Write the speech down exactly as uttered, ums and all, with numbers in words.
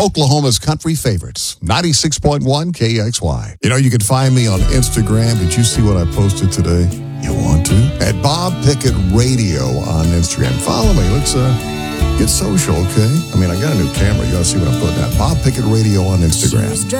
Oklahoma's country favorites, ninety-six point one K X Y. You know, you can find me on Instagram. Did you see what I posted today? You want to? At Bob Pickett Radio on Instagram. Follow me. Let's uh, get social, okay? I mean, I got a new camera. You got to see what I'm putting out. Bob Pickett Radio on Instagram.